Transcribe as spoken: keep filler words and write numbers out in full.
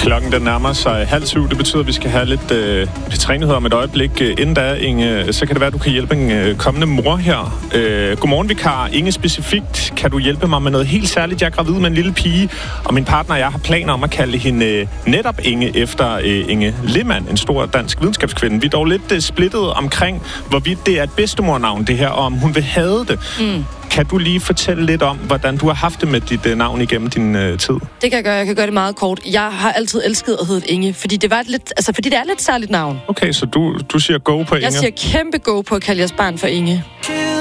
Klokken den nærmer sig halv syv. Det betyder, at vi skal have lidt øh, P tre-nyheder om et øjeblik. Inden da, Inge, så kan det være, at du kan hjælpe en øh, kommende mor her. Øh, godmorgen, vikar. Inge, specifikt kan du hjælpe mig med noget helt særligt. Jeg er gravid med en lille pige, og min partner og jeg har planer om at kalde hende øh, netop Inge efter øh, Inge Lehmann, en stor dansk videnskabskvinde. Vi er dog lidt øh, splittet omkring, hvorvidt det er et bedstemornavn, det her, og om hun vil have det. Mm. Kan du lige fortælle lidt om, hvordan du har haft det med dit uh, navn igennem din uh, tid? Det kan jeg gøre. Jeg kan gøre det meget kort. Jeg har altid elsket at hedde Inge, fordi det var et lidt, altså fordi det er et lidt særligt navn. Okay, så du, du siger go på Inge? Jeg siger kæmpe go på at kalde jeres barn for Inge.